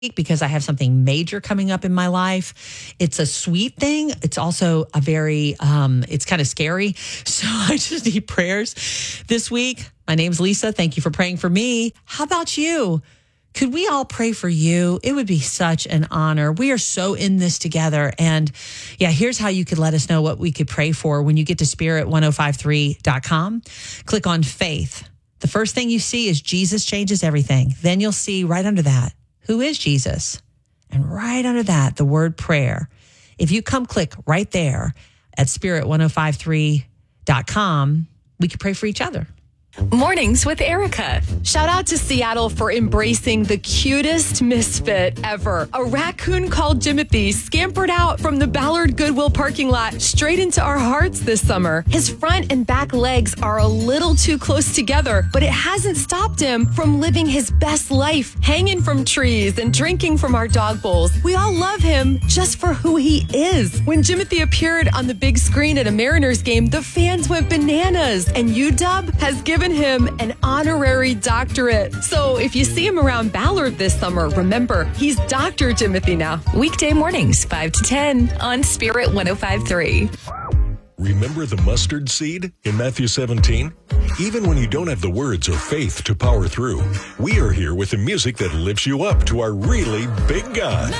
because I have something major coming up in my life. It's a sweet thing. It's also a very, it's kind of scary. So I just need prayers this week. My name's Lisa. Thank you for praying for me. How about you? Could we all pray for you? It would be such an honor. We are so in this together. And yeah, here's how you could let us know what we could pray for when you get to spirit1053.com. Click on faith. The first thing you see is Jesus changes everything. Then you'll see right under that, who is Jesus? And right under that, the word prayer. If you come click right there at spirit1053.com, we can pray for each other. Mornings with Erica. Shout out to Seattle for embracing the cutest misfit ever. A raccoon called Jimothy scampered out from the Ballard Goodwill parking lot straight into our hearts this summer. His front and back legs are a little too close together, but it hasn't stopped him from living his best life, hanging from trees and drinking from our dog bowls. We all love him just for who he is. When Jimothy appeared on the big screen at a Mariners game, the fans went bananas, and UW has given him an honorary doctorate. So if you see him around Ballard this summer, remember, he's Dr. Jimothy now. Weekday mornings, 5 to 10 on Spirit 105.3. Remember the mustard seed in Matthew 17? Even when you don't have the words or faith to power through, we are here with the music that lifts you up to our really big God.